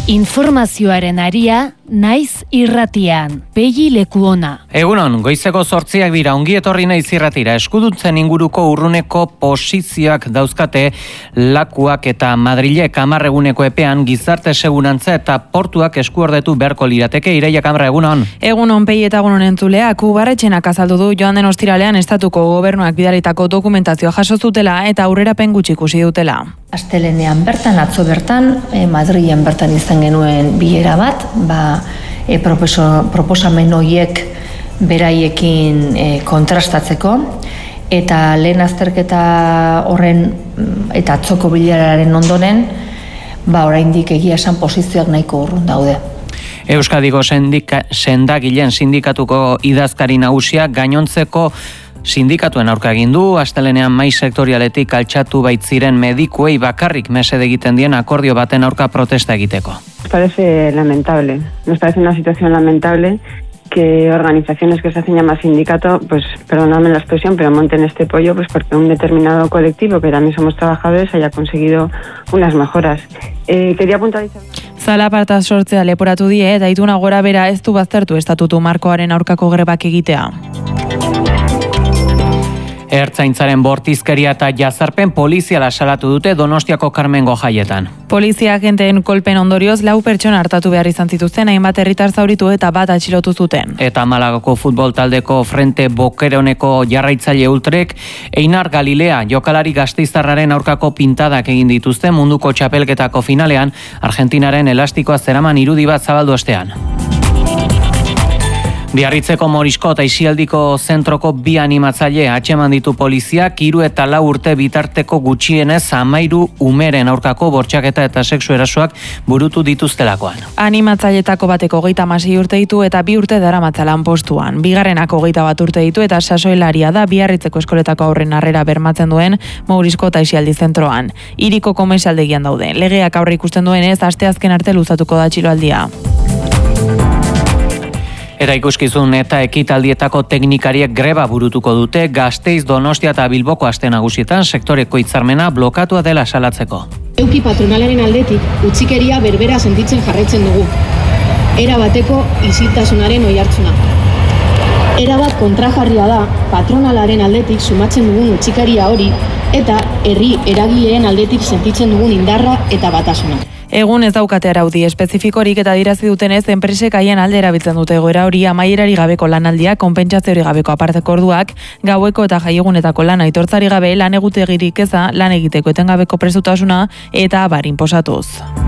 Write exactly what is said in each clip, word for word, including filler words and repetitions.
Informazioaren aria, naiz irratian, pegi leku ona. Egunon, goizeko zortziak dira, ongi etorri naiz irratira. Eskudutzen inguruko urruneko posizioak dauzkate lakuak eta Madrilek hamar eguneko epean gizarte segurantza eta portuak eskuordetu beharko lirateke. Ireia Kamara, egunon. Egunon, pegi eta egunon entzuleak, Ubarretxenak azaldu du joan den ostiralean estatuko gobernuak bidalitako dokumentazioa jaso zutela eta aurrerapen gutxi ikusi dutela. Astelenean bertan, atzo bertan, eh, Madrilen bertan izan genuen bilera bat, ba, e, proposo, proposamen horiek beraiekin e, kontrastatzeko, eta lehen azterketa horren eta atzoko bileraren ondoren, ba, oraindik egia esan posizioak nahiko urrun daude. Euskadiko sendika, sendagilen sindikatuko idazkari nagusiak gainontzeko sindikatuen aurka egin du, astelenean mai sektorialetik altxatu baitziren medikuei bakarrik mesede egiten dien akordio baten aurka protesta egiteko. Nos parece lamentable, nos parece una situación lamentable que organizaciones que se hacen llamar sindicato, pues perdóname la expresión, pero monten este pollo pues porque un determinado colectivo, que también somos trabajadores, haya conseguido unas mejoras. Eh, quería puntualizar... Zalaparta sortzea leporatu die eta ituna gora bera ez du baztertu estatutu markoaren aurkako grebak egitea. Ertzaintzaren bortizkeria eta jazarpen poliziala salatu dute Donostiako Karmengo jaietan. Polizia agenteen kolpen ondorioz lau pertsona hartatu behar izan zituzten, hainbat herritar zauritu eta bat atxilotu zuten. Eta Malagako futbol taldeko Frente Bokeroneko jarraitzaile ultrek Einar Galilea jokalari gasteiztarraren aurkako pintadak egin dituzte munduko txapelketako finalean Argentinaren elastikoa zeraman irudi bat zabaldu ostean. Biarritzeko Morisko eta Isialdiko zentroko bi animatzaile atxeman ditu poliziak hiru eta lau urte bitarteko gutxienez hamairu umeren aurkako bortxaketa eta sexu erasoak burutu dituztelakoan. Animatzailetako bateko hogeita hamasei urte ditu eta bi urte daramatza lanpostuan. Bigarrenako hogeita bat urte ditu eta sasoilaria da Biarritzeko eskoletako aurren harrera bermatzen duen Morisko eta Isialdi zentroan. Hiriko komerzialdegian daude. Legeak aurre ikusten duenez asteazken arte luzatuko da atxiloaldia. Eta ikuskizun eta ekitaldietako teknikariek greba burutuko dute Gasteiz, Donostia eta Bilboko aste nagusietan sektoreko hitzarmena blokatua dela salatzeko. Euki patronalaren aldetik utzikeria berbera sentitzen jarraitzen dugu. Era bateko isiltasunaren oihartzuna. Era bat kontrajarria da patronalaren aldetik sumatzen dugun utzikeria hori eta herri eragileen aldetik sentitzen dugun indarra eta batasuna. Egun ez daukate araudi espezifikorik eta dirazi dutenez, enpresek haien alde erabiltzen dute egoera hori amaierari gabeko lanaldia, konpentsazioari gabeko aparteko orduak, gaueko eta jaiegunetako lana aitortzari gabe lan egutegirik eza, lan egiteko etengabeko prestutasuna eta abar inposatuz.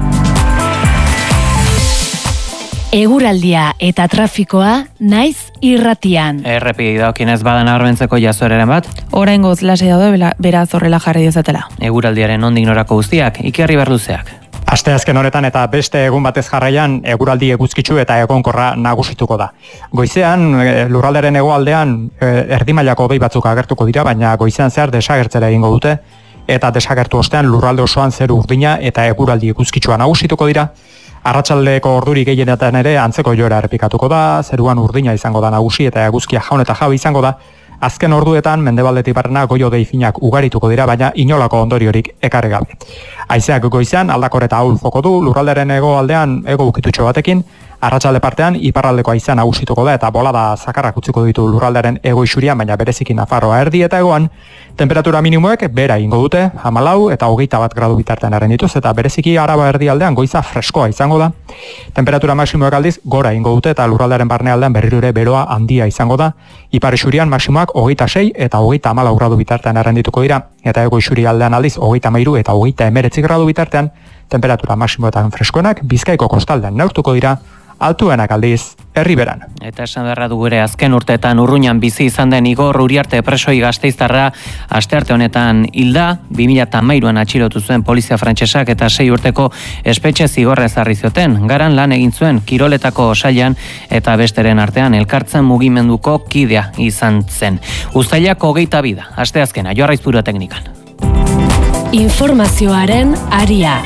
Eguraldia eta trafikoa naiz irratian. Errepi daukinez badan arbentzeko jazueraren bat? Oraingoz lasai daude beraz horrela jarri dezatela. Eguraldiaren nondik norako guztiak, Ikerri Berluzeak. Asteazken honetan eta beste egun batez jarraian eguraldi eguzkitsu eta egonkorra nagusituko da. Goizean lurraldearen hegoaldean erdi mailako hodei batzuk agertuko dira, baina goizean zehar desagertzera egingo dute eta desagertu ostean lurralde osoan zeru urdina eta eguraldi eguzkitsua nagusituko dira. Arratsaldeko ordurik gehienetan ere antzeko joera errepikatuko da, zeruan urdina izango da nagusi eta eguzkia jaun eta jabe izango da. Azken orduetan mendebaldetik barrena goi-hodei finak ugarituko dira, baina inolako ondoriorik ekarri gabe. Haizeak goizean aldakor eta ahul joko du, lurralderen hegoaldean hego ukitutxo batekin, arratsalde partean iparraldeko haizea nagusituko da eta bolada zakarrak utziko ditu lurralderen hego isurian, baina bereziki Nafarroa erdi eta hegoan, temperatura minimoek bera ingo dute, hamalau eta hogeita bat gradu bitartean erren dituz, eta bereziki Araba erdialdean goiza freskoa izango da. Temperatura maximoek aldiz gora ingo dute eta lurralderen barnealdean berriro ere beroa handia izango da. Ipar isurian maximoak hogeita sei eta hogeita hamalau gradu bitartean erren dituko dira, eta hego isurialdean aldiz hogeita hamairu eta hogeita hemeretzi gradu bitartean, temperatura maximoetan freskoenak Bizkaiko kostaldean neurtuko dira, altuenak aldiz Herriberan. Eta esan beharra du gure azken urteetan Urruñan bizi izan den Igor Uriarte presoi gasteiztarra astearte honetan hilda, bi mila hamairuan atxilotu zuen polizia frantsesak eta sei urteko espetxe zigorra ezarri zioten. Garan lan egin zuen kiroletako sailan eta besteren artean elkartzen mugimenduko kidea izan zen. Uztailak hogeita bi da, asteazkena, Joar Aizpurua teknikan. Informazioaren aria.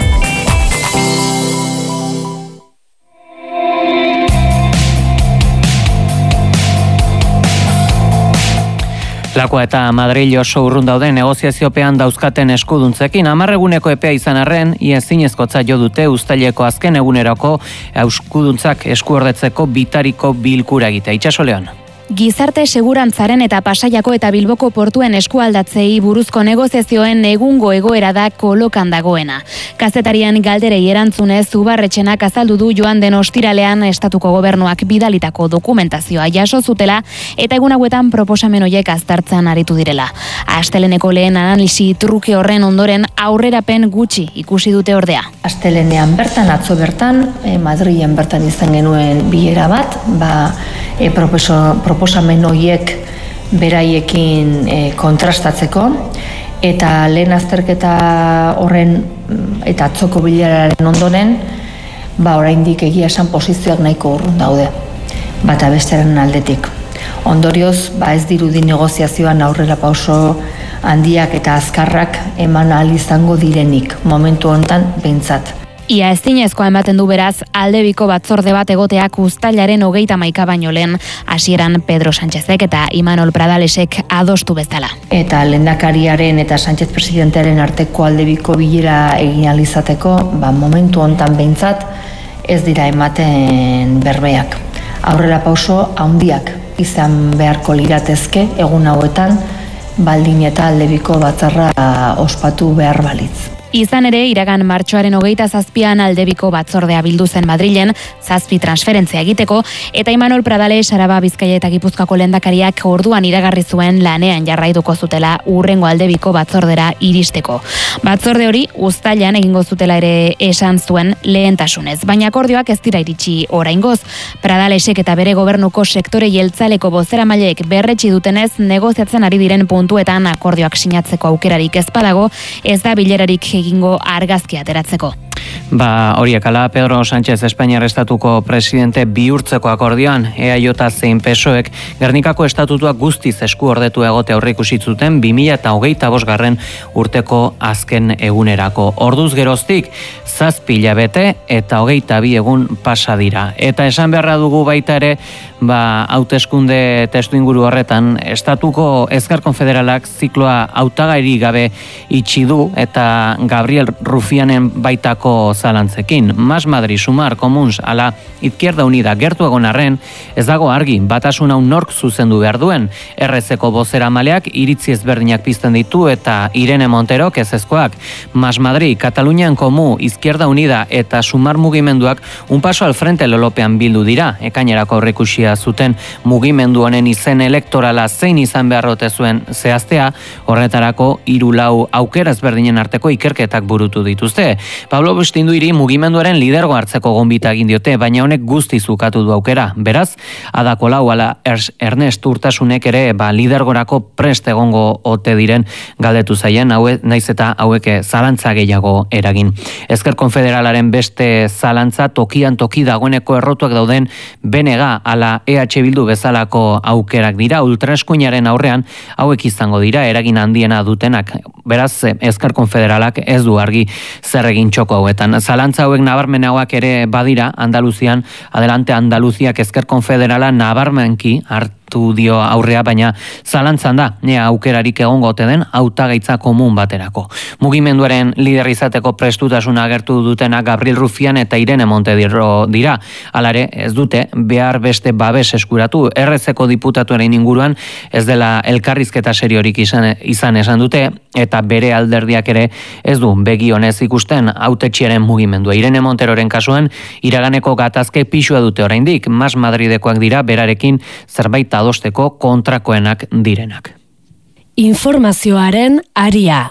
Lakoa eta Madril oso urrun daude negoziaziopean dauzkaten eskuduntzekin. Amarreguneko epea izan arren, ia zinezkotza jo dute uztaileko azken eguneroko eskuduntzak eskuordetzeko bitariko bilkura egitea. Itxaso Leon. Gizarte segurantzaren eta Pasaiako eta Bilboko portuen eskualdatzei buruzko negoziazioen egungo egoera da kolokan dagoena. Kazetarian galderei erantzunez Ubarretxenak azaldu du joan den ostiralean estatuko gobernuak bidalitako dokumentazioa jaso zutela eta egun hauetan proposamen horiek aztertzen aritu direla. Asteleneko lehen analisi truke horren ondoren aurrerapen gutxi ikusi dute ordea. Astelenean bertan, atzo bertan, eh, Madrilen bertan izan genuen bilera bat, ba, e, profesor, proposamen horiek beraiekin e, kontrastatzeko, eta lehen azterketa horren eta atzoko bileraren ondoren, ba oraindik egia esan posizioak nahiko urrun daude, bata bestearen aldetik. Ondorioz, ba ez dirudi negoziazioan aurrera pauso handiak eta azkarrak eman ahal izango direnik, momentu honetan behintzat. Ia ezinezkoa ematen du beraz aldebiko batzorde bat egoteak uztailaren hogeita hamaika baino lehen hasieran Pedro Sánchezek eta Imanol Pradalesek adostu bezala. Eta lehendakariaren eta Sánchez presidentearen arteko aldebiko bilera egin ahal izateko, ba momentu honetan behintzat ez dira ematen berbeak. Aurrera pauso handiak izan beharko liratezke egun hauetan baldin eta aldebiko batzarra ospatu behar balitz. Izan ere, iragan martxoaren hogeita zazpian aldebiko batzordea bildu zen Madrilen, zazpi transferentzia egiteko, eta Imanol Pradales Araba, Bizkaia eta Gipuzkoako lehendakariak orduan iragarri zuen lanean jarraituko zutela urrengo aldebiko batzordera iristeko. Batzorde hori uztailean egingo zutela ere esan zuen lehentasunez, baina akordioak ez dira iritsi oraingoz. Pradalesek eta bere gobernuko sektore jeltzaleko bozeramaileek berretsi dutenez negoziatzen ari diren puntuetan akordioak sinatzeko aukerarik ez badago, ez da bilerarik egingo argazkia ateratzeko. Ba, horiek ala, Pedro Sánchez Espainiar estatuko presidente bihurtzeko akordioan, E A J zein P S O Ek Gernikako estatutuak guztiz esku ordetu egote aurreikusi zuten bi mila hogeita bosgarren urteko azken egunerako. Orduz geroztik, zazpi hilabete eta hogeita bi egun pasa dira. Eta esan beharra dugu baita ere, ba, hauteskunde testu inguru horretan, estatuko Ezker Konfederalak zikloa hautagairi gabe itxi du eta Gabriel Rufianen baitako zalantzekin. Mas Madri, Sumar, Comuns, ala Izquierda Unida gertu egon arren, ez dago argi, batasun hau nork zuzendu behar duen. Errezeko bozeramaleak iritzi ezberdinak pizten ditu eta Irene Monterok ezezkoak. Mas Madri, Katalunian Komu, Izquierda Unida eta Sumar mugimenduak un paso al frente lolopean bildu dira. Ekainerako aurreikusia zuten mugimendu honen izen elektorala zein izan beharrote zuen zehaztea, horretarako hiru lau aukera ezberdinen arteko ikerketak burutu dituzte. Pablo Bustinduiri mugimenduaren lidergo hartzeko gonbita egin diote, baina honek guztiz ukatu du aukera. Beraz, adako lau ala Ernest Urtasunek ere ba, lidergorako prest egongo ote diren galdetu zaien, haue, naiz eta hauek zalantza gehiago eragin. Ezker Konfederalaren beste zalantza tokian toki dagoeneko errotuak dauden B N G ala E H Bildu bezalako aukerak dira, ultraeskuinaren aurrean hauek izango dira eragin handiena dutenak. Beraz, Ezker Konfederalak ez du argi zer egin txoko hauetan. Zalantza hauek nabarmenagoak ere badira, Andaluzian, adelante Andaluziak Ezker Konfederala nabarmenki hartu dio aurrea, baina zalantzan da, nea aukerarik egongo ote den hautagaitza komun baterako. Mugimenduaren lider izateko prestutasuna agertu dutena Gabriel Rufian eta Irene Montedirro dira. Halare, ez dute behar beste babes eskuratu. Errezeko diputatuaren inguruan ez dela elkarrizketa seriorik izan, izan esan dute, eta bere alderdiak ere ez du begi honez ikusten hautetxiaren mugimendua. Irene Monteroren kasuan, iraganeko gatazke pixua dute oraindik, Mas Madridekoak dira berarekin zerbait adosteko kontrakoenak direnak. Informazioaren aria.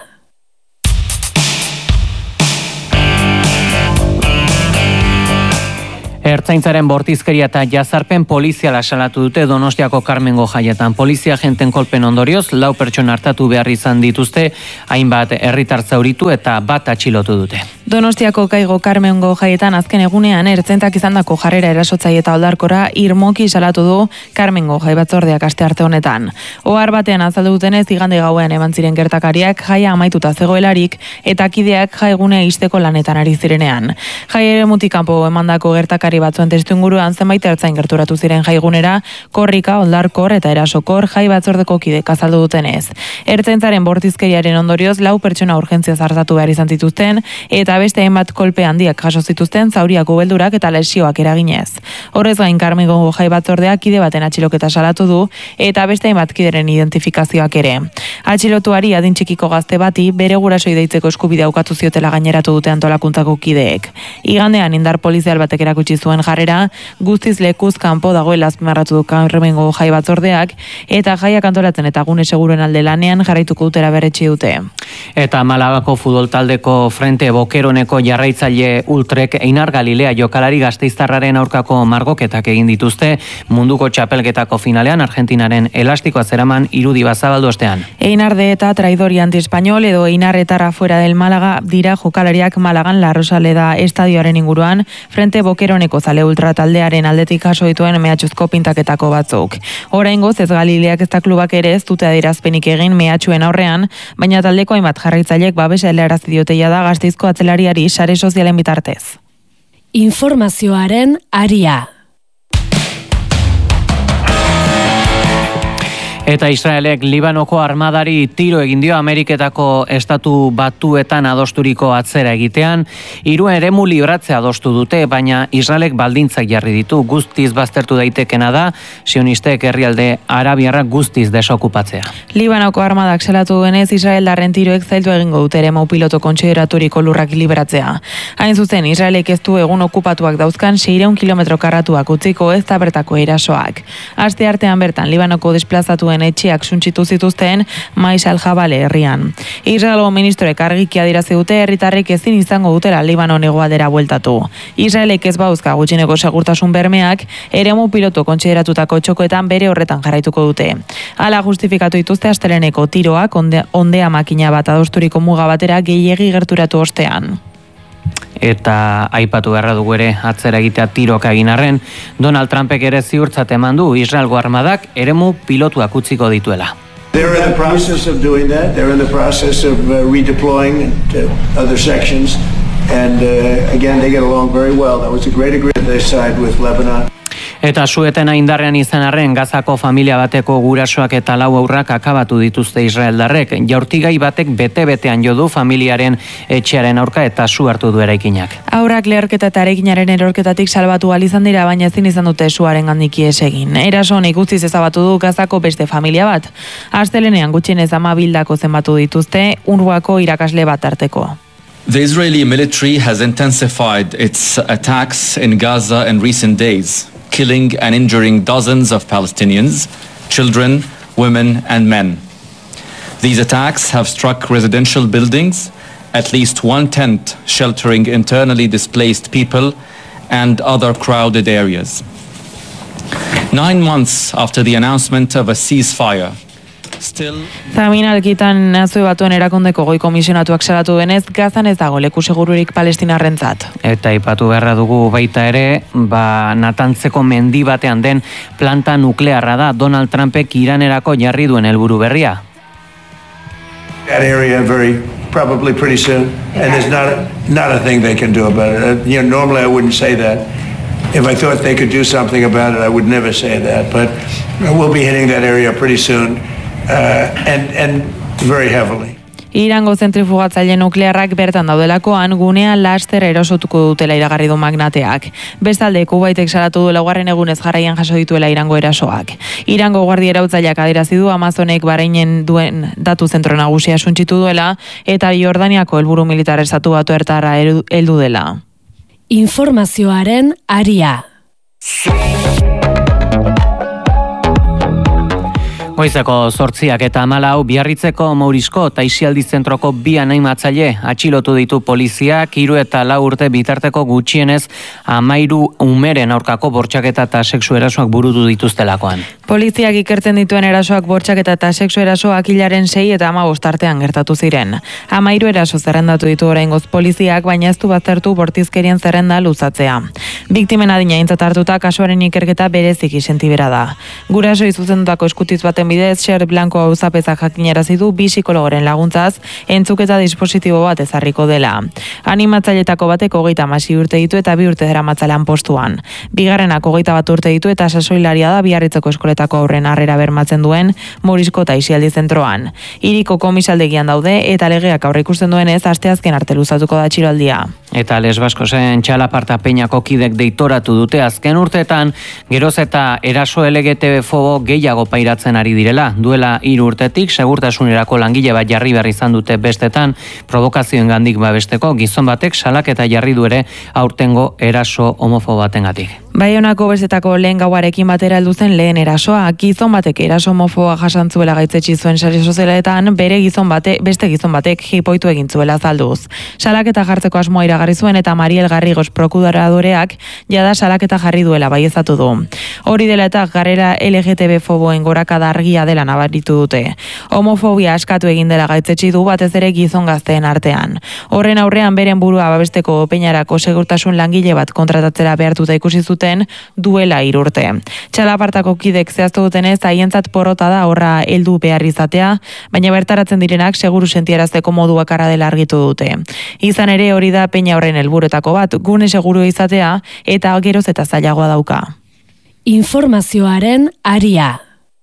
Ertzaintzaren bortizkeria eta jazarpen poliziala salatu dute Donostiako Karmengo jaietan. Polizia agenten kolpen ondorioz, lau pertsona hartatu behar izan dituzte, hainbat herritar zauritu eta bat atxilotu dute. Donostiako Kaigo Karmengo jaietan azken egunean ertzaintzak izandako jarrera erasotzaile eta oldarkora irmoki salatu du Karmengo jai batzordeak astearte honetan. Ohar batean azaldu dutenez igande gauean eman ziren gertakariak jaia amaituta zegoelarik eta kideak jaigune ixteko lanetan ari zirenean. Jai eremutik kanpo emandako gertakari batzuen testuinguruan zenbait ertzain gerturatu ziren jaigunera, korrika, oldarkor eta erasokor jai batzordeko kidek azaldu dutenez. Ertzaintzaren bortizkeriaren ondorioz lau pertsona urgentzia zartatu behar izan zituzten eta beste hainbat kolpe handiak jaso zituzten zauriak ubeldurak eta lesioak eraginez. Horrez gain Karmengo jai batzordeak kide baten atxiloketa salatu du eta beste hainbat kideren identifikazioak ere. Atxilotuari adin txikiko gazte bati bere gurasoi deitzeko eskubidea ukatu ziotela gaineratu dute antolakuntzako kideek. Igandean indar polizial batek erakutsi zuen jarrera, guztiz lekuz kanpo dagoela azpimarratu du Karmengo jai batzordeak eta jaiak antolatzen eta gune seguruen alde lanean jarraituko dutera berretsi dute. Eta Malagako futbol taldeko Frente Bokeroneko jarraitzaile ultrek Einar Galilea jokalari gasteiztarraren aurkako margoketak egin dituzte munduko txapelketako finalean Argentinaren elastikoa zeraman irudi bazabaldu ostean. Einar de eta traidori anti-español edo Einar etarra fuera del Málaga dira jokalariak Malagan La Rosaleda estadioaren inguruan Frente Bokeroneko zale ultra taldearen aldetik jaso dituen mehatxuzko pintaketako batzuk. Oraingoz ez Galileak ez da klubak ere ez dute adierazpenik egin mehatxuen aurrean, baina taldeko hainbat jarraitzailek babesa helarazi dioteia da Gasteizko atzelariari sare sozialen bitartez. Informazioaren aria. Eta Israelek Libanoko armadari tiro egin dio Ameriketako estatu batuetan adosturiko atzera egitean, hiru eremu libratzea adostu dute, baina Israelek baldintzak jarri ditu, guztiz baztertu daitekena da, sionistek herrialde arabiarrak guztiz desokupatzea. Libanoko armadak salatu duenez, Israeldarren tiroek zaildu egingo dute eremu piloto kontsideraturiko lurrak libratzea. Hain zuzen, Israelek ez du egun okupatuak dauzkan seiehun kilometro karratuak utziko ez da bertako erasoak. Aste artean bertan, Libanoko desplazatuen etxeak suntsitu zituzten Mais al-Jabale herrian. Israelgo ministroek argiki adierazi dute herritarrek ezin izango dutela Libanon hegoaldera bueltatu. Israelek ez bauzka gutxineko segurtasun bermeak, eremu pilotu kontsideratutako txokoetan bere horretan jarraituko dute. Hala justifikatu dituzte asteleneko tiroak onde, ondea makina bat adosturiko muga batera gehiegi gerturatu ostean. Eta aipatu beharra dugu ere atzera egitea tiroka egin arren, Donald Trumpek ere ziurtzat eman du Israelgo armadak eremu pilotuak utziko dituela. They're in the process of doing that. They're in the process of uh, redeploying to other sections. And uh, again, they get along very well. That was a great agreement they signed with Lebanon. Eta suetena indarrean izan arren Gazako familia bateko gurasoak eta lau aurrak akabatu dituzte israeldarrek. Jaurtigai batek bete-betean jo du familiaren etxearen aurka eta su hartu du eraikinak. Aurrak leherketa eta eraikinaren erorketatik salbatu ahal izan dira, baina ezin izan dute suaren gandik ihes egin. Eraso honek guztiz ezabatu du Gazako beste familia bat. Astelenean gutxienez ama bildako zenbatu dituzte Unruako irakasle bat arteko. The Israeli military has intensified its attacks in Gaza in recent days, killing and injuring dozens of Palestinians, children, women and men. These attacks have struck residential buildings, at least one tent sheltering internally displaced people and other crowded areas. Nine months after the announcement of a ceasefire, Still... Zamin alkitan nazio batuen erakundeko goi komisionatuak salatu denez, Gazan ez dago leku segururik palestinarrentzat. Eta ipatu beharra dugu baita ere, ba, Natantzeko mendi batean den planta nuklearra da Donald Trumpek Iranerako jarri duen helburu berria. That area very probably pretty soon, and there's not a, not a thing they can do about it. You know, normally I wouldn't say that. If I thought they could do something about it, I would never say that. But we'll be hitting that area pretty soon. Uh, and, and very heavily. Irango zentrifugatzaile nuklearrak bertan daudelakoan gunea laster erosotuko dutela iragarri du magnateak. Bestalde, Kubaitek salatu du laugarren egunez jarraian jaso dituela Irango erasoak. Irango guardia erautzaileak adierazi du Amazonek Bahreinen duen datu zentro nagusia suntsitu duela eta Jordaniako helburu militar estatu batu ertara heldu dela. Informazioaren aria. Goizeko zortziak eta hamalau Biarritzeko Mourisko eta Isialdi zentroko bi animatzaile atxilotu ditu poliziak hiru eta lau urte bitarteko gutxienez hamairu umeren aurkako bortxaketa eta sexu erasoak burutu dituztelakoan. Poliziak ikertzen dituen erasoak bortxaketa eta sexu erasoak hilaren sei eta hamabost artean gertatu ziren. Hamairu eraso zerrendatu ditu oraingoz poliziak, baina ez du baztertu bortizkerien zerrenda luzatzea. Biktimen adina aintzat hartuta kasuaren ikerketa bereziki sentibera da. Gurasoi zuzendutako eskutitz baten bidez, Xer Blanco auzapezak jakinarazi du bi psikologoren laguntzaz entzuketa dispositibo bat ezarriko dela. Animatzailetako batek hogeita hamasei urte ditu eta bi urte daramatza lanpostuan. Bigarrenak hogeita bat urte ditu eta sasoilaria da Biarritzeko eskoletako aurren harrera bermatzen duen Mourisko eta Aisialdi zentroan. Hiriko komisaldegian daude eta legeak aurreikusten duenez asteazken arte luzatuko da atxiloaldia. Eta Les Baskosen Txalaparta Peñako kidek deitoratu dute azken urteetan, geroz eta eraso L G T B fobo gehiago pairatzen ari direla. Duela hiru urtetik segurtasunerako langile bat jarri behar izan dute bestetan, provokazioengandik babesteko gizon batek salaketa jarri du ere aurtengo eraso homofobo batengatik. Baionako bezetako lehen gauarekin batera heldu zen lehen erasoa, gizon batek eraso homofoboa jasan zuela gaitzetsi zuen sare sozialetan, bere gizon bate, beste gizon batek jipoitu egin zuela azalduz. Salaketa jartzeko asmoa iragarri zuen eta Mariel Garrigos prokuradoreak jada salaketa jarri duela baieztatu du. Hori dela eta garrera L G T B foboen gorakada argia dela nabaritu dute. Homofobia askatu egin dela gaitzetsi du batez ere gizon gazteen artean. Horren aurrean beren burua babesteko peinarako segurtasun langile bat kontratatzera behartuta ikusi zuten duela hiru urte. Txalapartako kidek zehaztu dutenez haientzat porrota da horra heldu behar izatea, baina bertaratzen direnak seguru sentiarazteko modu bakarra dela argitu dute. Izan ere hori da peina horren helburuetako bat, gune seguru izatea eta geroz eta zailagoa dauka. Informazioaren aria.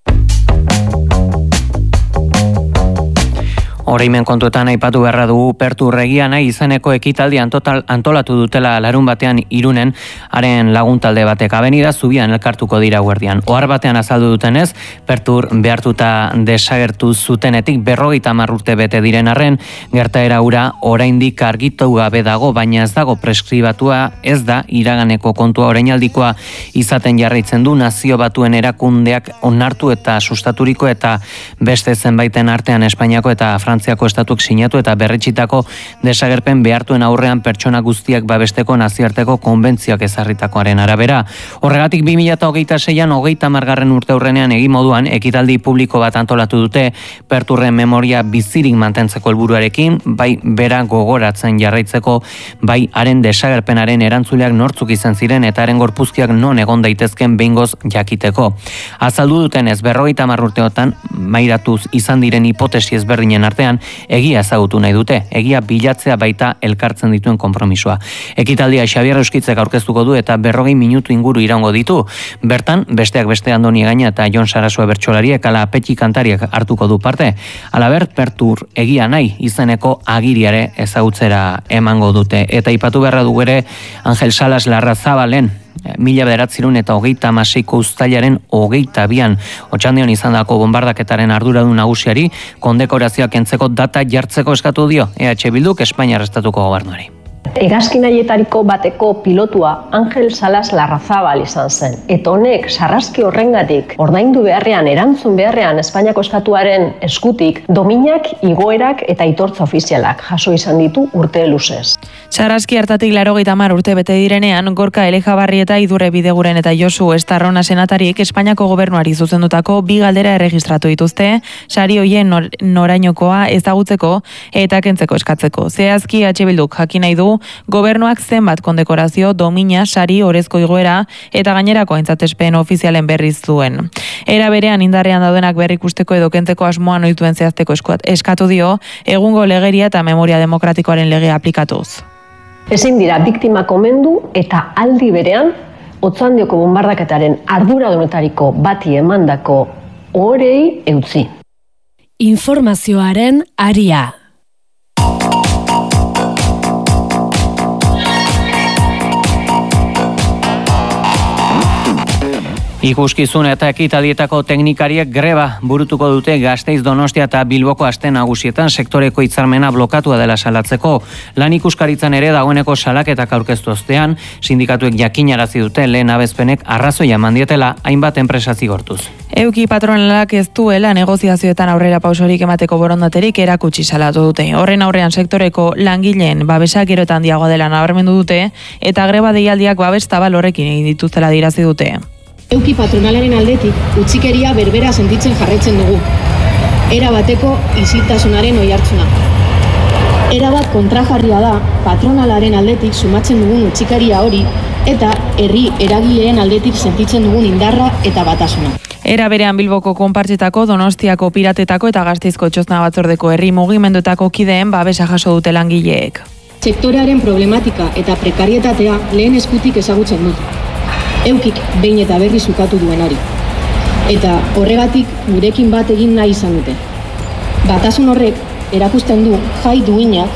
Horreimen kontuetan aipatu beharra dugu Perturregia nahi izeneko ekitaldi antotal, antolatu dutela larun batean Irunen, haren laguntalde batek abenida zubian elkartuko dira guardian. Ohar batean azaldu dutenez, Pertur behartuta desagertu zutenetik berrogeita hamar urte bete diren arren, gertaera hura oraindik argitu gabe dago, baina ez dago preskribatua, ez da iraganeko kontua orainaldikoa izaten jarraitzen du Nazio Batuen erakundeak onartu eta sustaturiko eta beste zenbaiten artean Espainiako eta Frantziako estatuek sinatu eta berretxitako desagerpen behartuen aurrean pertsona guztiak babesteko nazioarteko konbentzioak ezarritakoaren arabera. Horregatik bi mila hogeita seian hogeita hamargarren urte aurrenean egin moduan ekitaldi publiko bat antolatu dute Perturren memoria bizirik mantentzeko helburuarekin, bai bera gogoratzen jarraitzeko, bai haren desagerpenaren erantzuleak nortzuk izan ziren eta haren gorpuzkiak non egon daitezken behingoz jakiteko. Azaldu dutenez berrogeita hamar urteotan mairatuz izan diren hipotesi ezberdinen artean egia ezagutu nahi dute, egia bilatzea baita elkartzen dituen konpromisoa. Ekitaldia Xabier Euskitzek aurkeztuko du eta berrogei minutu inguru iraungo ditu. Bertan, besteak beste Andoni Gaina eta Jon Sarasua bertsolariek ala Petxi kantariak hartuko du parte. Halaber, Pertur egia nahi izeneko agiriare ezagutzera emango dute. Eta ipatu beharra du ere Angel Salas Larrazabalen mila bederatzirun eta hogeita hamaseiko uztailaren hogeita bian Otxandion izandako bombardaketaren arduradun nagusiari kondekorazioak kentzeko data jartzeko eskatu dio E H Bilduk Espainiar Estatuko gobernuari. Hegazkinaietariko bateko pilotua Angel Salas Larrazabal izan zen. Eta honek sarraski horrengatik ordaindu beharrean, erantzun beharrean Espainiako Estatuaren eskutik dominak, igoerak eta aitortza ofizialak jaso izan ditu urte luzez. Sarraski hartatik laurogeita hamar urte bete direnean, Gorka Elejabarri eta Idurre Bideguren eta Josu Estarrona senatarik Espainiako gobernuari zuzendutako bi galdera erregistratu dituzte, sari hoien nor, norainokoa ezagutzeko eta kentzeko eskatzeko. Zehazki H Bilduk jakin nahi du gobernuak zenbat kondekorazio, domina, sari, orezko igoera eta gainerako aintzatespen ofizialen berriz zuen. Era berean indarrean daudenak berrikusteko edo kentzeko asmoan ohituen zehazteko eskatu dio, egungo legeria eta memoria demokratikoaren legea aplikatuz. Ezin dira biktima komendu eta aldi berean Otxandioko bombardaketaren arduradunetariko bati emandako ohorei eutzi. Informazioaren aria. Ikuskizun eta ekitalietako teknikariek greba burutuko dute Gasteiz, Donostia eta Bilboko aste nagusietan sektoreko hitzarmena blokatua dela salatzeko. Lan ikuskaritzan ere dagoeneko salaketak aurkeztu ostean, sindikatuek jakinarazi dute lehen abezpenek arrazoia eman dietela hainbat enpresa zigortuz. Euki patronalak ez duela negoziazioetan aurrera pausorik emateko borondaterik erakutsi salatu dute. Horren aurrean sektoreko langileen babesak gero eta handiagoa dela nabarmendu dute eta greba deialdiak babes zabal horrekin egin dituztela dirazi dute. Euki patronalaren aldetik utzikeria berbera sentitzen jarraitzen dugu. Era bateko isiltasunaren oihartzuna. Era bat kontrajarria da patronalaren aldetik sumatzen dugun utzikeria hori eta herri eragileen aldetik sentitzen dugun indarra eta batasuna. Era berean Bilboko konpartzetako, Donostiako piratetako eta Gasteizko txosna batzordeko herri mugimenduetako kideen babesa jaso dute langileek. Sektorearen problematika eta prekarietatea lehen eskutik ezagutzen dut. Eukik behin eta berri zukatu duenari. Eta horregatik gurekin bat egin nahi izan dute. Batasun horrek erakusten du jai duinak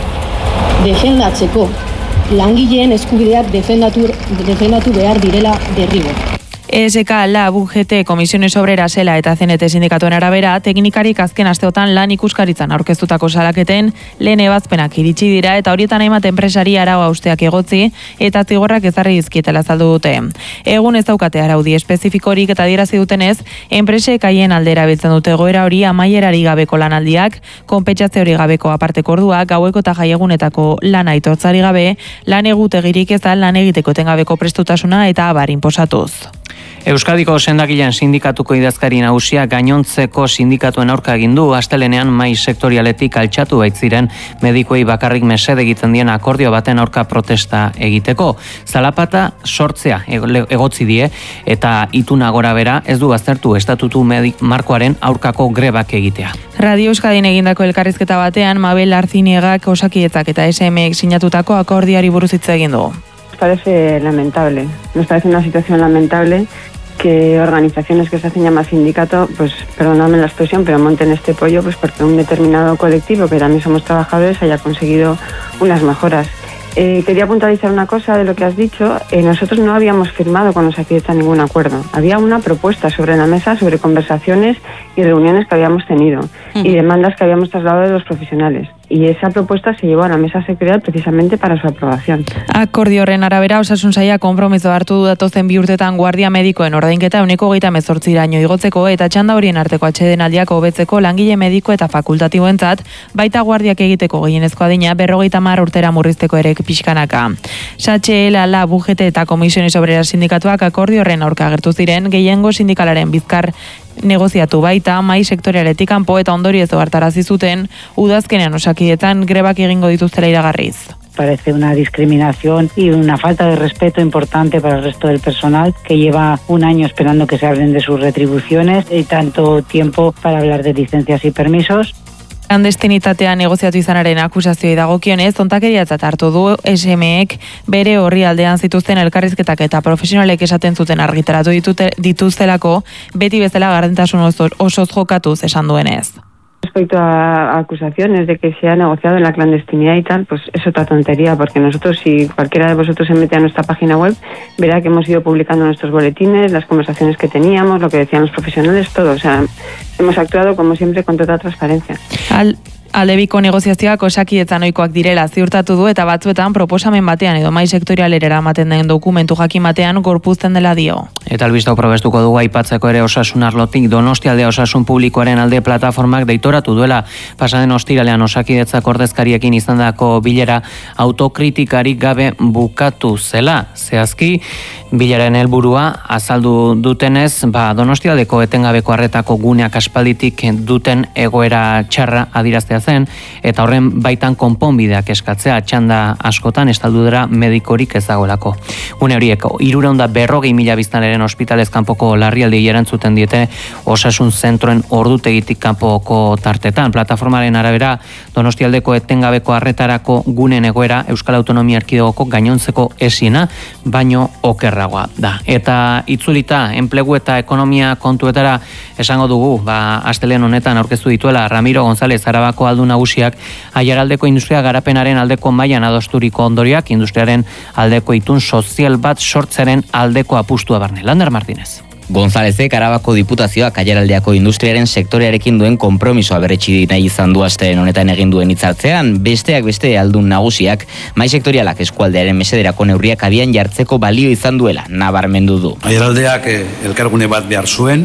defendatzeko langileen eskubideak defendatu, defendatu behar direla derrigor. E S K, Lab, U G T, Komisiones Obreras, Ela eta C N T sindikatuen arabera, teknikarik azken asteotan lan ikuskaritzan aurkeztutako salaketen lehen ebazpenak iritsi dira eta horietan hainbat enpresari arau hausteak egotzi eta zigorrak ezarri dizkietela azaldu dute. Egun ez daukate araudi espezifikorik eta adierazi dutenez, enpresek haien aldera biltzen dute egoera hori amaierari gabeko lanaldiak, konpentsazio hori gabeko aparteko orduak, gaueko eta jaiegunetako lana aitortzari gabe, lan egutegirik ez da lan egiteko etengabeko prestutasuna eta abar inposatuz. Euskadiko sendagileen sindikatuko idazkari nagusia gainontzeko sindikatuen aurka egin du astelenean mai sektorialetik altxatu baitziren medikuei bakarrik mesede egiten dien akordio baten aurka protesta egiteko. Zalapata sortzea egotzi die eta ituna gora bera ez du baztertu estatutu medik markoaren aurkako grebak egitea. Radio Euskadin egindako elkarrizketa batean Mabel Arzinegak Osakidetzak eta S M ek sinatutako akordioari buruz hitz egin du. Nos parece lamentable, nos parece una situación lamentable que organizaciones que se hacen llamar sindicato, pues perdóname la expresión, pero monten este pollo pues porque un determinado colectivo, que también somos trabajadores, haya conseguido unas mejoras. Eh, quería puntualizar una cosa de lo que has dicho. Eh, nosotros no habíamos firmado con Osakidetza ningún acuerdo. Había una propuesta sobre la mesa sobre conversaciones y reuniones que habíamos tenido uh-huh. y demandas que habíamos trasladado de los profesionales. Y esa propuesta se llevó a la mesa sectorial precisamente para su aprobación. Akordio horren arabera osasun saila konpromiso hartu du datozen bi urtetan guardia medikoen ordainketa ehuneko hogeita hemezortziraino igotzeko eta txanda horien arteko atsedenaldiak hobetzeko langile mediko eta fakultatiboentzat, baita guardiak egiteko gehienezko adina berrogeita hamar urtera murrizteko ere pixkanaka. Satxe, Ela, Lab, U G T eta Komisiones Obreras sindikatuak akordio horren aurka agertu ziren gehiengo sindikalaren bizkar negoziatu baita mai sektorialetik kanpo eta ondorioz ohartarazi zuten udazkenean Osakidetzan grebak egingo dituztela iragarriz. Parece una discriminación y una falta de respeto importante para el resto del personal que lleva un año esperando que se hablen de sus retribuciones y tanto tiempo para hablar de licencias y permisos. Klandestinitatea negoziatu izanaren akusazioi dagokionez, tontakeriatzat hartu du S M ek bere horri aldean zituzten elkarrizketak eta profesionalek esaten zuten argitaratu ditute, dituztelako, beti bezala gardentasun osoz jokatuz esan duenez. Respecto a acusaciones de que se ha negociado en la clandestinidad y tal, pues es otra tontería, porque nosotros, si cualquiera de vosotros se mete a nuestra página web, verá que hemos ido publicando nuestros boletines, las conversaciones que teníamos, lo que decían los profesionales, todo. O sea, hemos actuado, como siempre, con total transparencia. Al Aldebiko negoziazioak Osakidetzan ohikoak direla ziurtatu du eta batzuetan proposamen batean edo mai sektorialera eramaten den dokumentu jakin batean gorpuzten dela dio. Eta albistau probestuko dugu aipatzeko ere osasun arlotik Donostialdea osasun publikoaren alde plataformak deitoratu duela pasaden ostiralean Osakidetzak ordezkariekin izandako bilera autokritikarik gabe bukatu zela. Zehazki, bilaren helburua azaldu dutenez, ba Donostialdeko etengabeko arretako guneak aspalditik duten egoera txarra adiraztea zen, eta horren baitan konponbideak eskatzea txanda askotan estaldudera medikorik ez dagoelako. Gune horiek, hirurehun eta berrogei mila biztanleren ospitalez kanpoko larrialdiei erantzuten diete osasun zentroen ordutegitik kanpoko tartetan. Plataformaren arabera, Donostialdeko etengabeko arretarako gunen egoera Euskal Autonomia Erkidegoko gainontzeko esiena, baino okerragoa da. Eta itzulita, enplegu eta ekonomia kontuetara esango dugu, ba, astelehen honetan aurkeztu dituela Ramiro González Arabako aldu nagusiak Aiaraldeko industria garapenaren aldeko mailan adosturiko ondorioak industriaren aldeko itun sozial bat sortzaren aldeko apustua barne. Lander Martínez. Gonzálezek Arabako Diputazioak Aiaraldeako industriaren sektorearekin duen konpromisoa berretsi nahi izan du asteren honetan egin duen hitzartzean, besteak beste aldun nagusiak mai sektorialak eskualdearen mesederako neurriak abian jartzeko balio izan duela nabarmendu du. Aiaraldeak elkargune bat behar zuen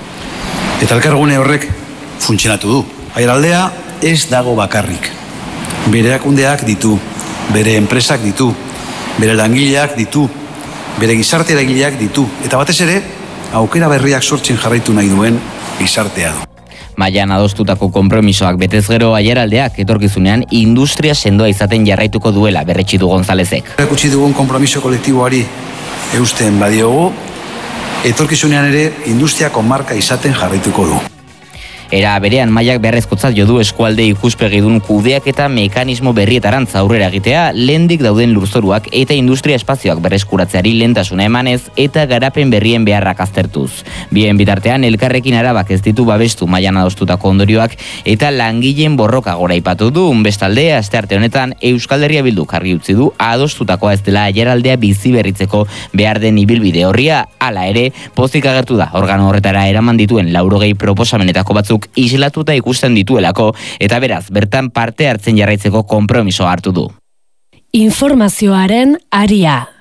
eta elkargune horrek funtzionatu du. Aiaraldea ez dago bakarrik. Bere erakundeak ditu, bere enpresak ditu, bere langileak ditu, bere gizarte eragileak ditu, eta batez ere, aukera berriak sortzen jarraitu nahi duen gizartea du. Mailan adostutako konpromisoak betez gero aiaraldeak etorkizunean industria sendoa izaten jarraituko duela berretsi du Gonzalezek. Erakutsi dugun konpromiso kolektiboari eusten badiogu, etorkizunean ere industriako marka izaten jarraituko du. Era berean mailak beharrezkotzat jo du eskualde ikuspegidun kudeak eta mekanismo berrietarantz aurrera egitea, lehendik dauden lurzoruak eta industria espazioak berreskuratzeari lehentasuna emanez eta garapen berrien beharrak aztertuz. Bien bitartean elkarrekin Arabak ez ditu babestu mailan adostutako ondorioak eta langileen borroka gora aipatu du. Bestalde, astearte honetan Euskal Herria Bilduk argi utzi du adostutakoa ez dela aiaraldea bizi berritzeko behar den ibilbide horria. Hala ere, pozik agertu da organo horretara eraman dituen laurogei proposamenetako batzuk islatuta ikusten dituelako eta beraz bertan parte hartzen jarraitzeko konpromisoa hartu du. Informazioaren aria.